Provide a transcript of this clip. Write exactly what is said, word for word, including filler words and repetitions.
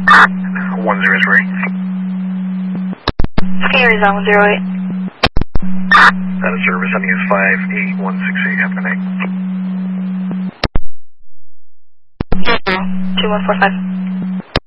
one zero three. Arizona one zero eight. Out of service, ending is five eight one six eight. Have a good night. two one four five.